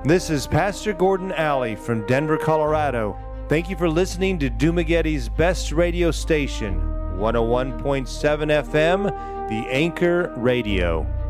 This is Pastor Gordon Alley from Denver, Colorado. Thank you for listening to Dumagetti's best radio station, 101.7 FM, The Anchor Radio.